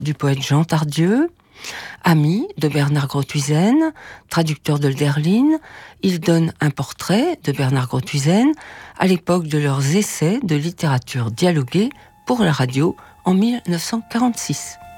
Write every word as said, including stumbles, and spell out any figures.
du poète Jean Tardieu. Ami de Bernard Grothuizen, traducteur d'Hölderlin, il donne un portrait de Bernard Grothuizen à l'époque de leurs essais de littérature dialoguée pour la radio en mille neuf cent quarante-six.